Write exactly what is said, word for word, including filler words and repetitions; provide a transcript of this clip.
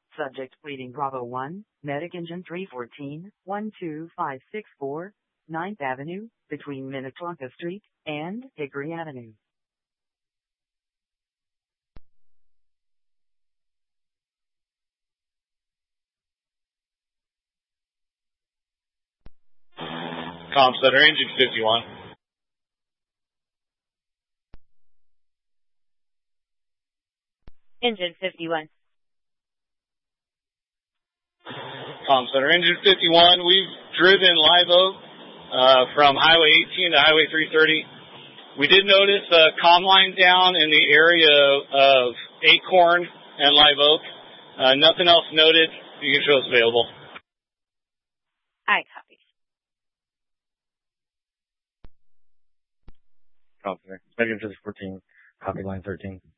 Subject pleading Bravo one, Medic Engine three fourteen, one two five six four, ninth Avenue, between Minnetonka Street and Hickory Avenue. Comm Center, Engine fifty-one. Engine fifty-one. Comm Center, Engine fifty-one. We've driven Live Oak uh, from Highway eighteen to Highway three thirty. We did notice a comm line down in the area of Acorn and Live Oak. Uh, nothing else noted. You can show us available. I copy. Comm Center, Medic Engine fourteen, copy line thirteen.